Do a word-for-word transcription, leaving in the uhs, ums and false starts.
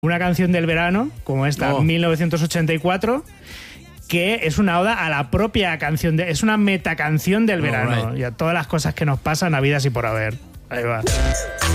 una canción del verano, como esta, Oh. mil novecientos ochenta y cuatro, que es una oda a la propia canción, de, es una metacanción del verano, Alright. y a todas las cosas que nos pasan, habidas y por haber. Ahí va.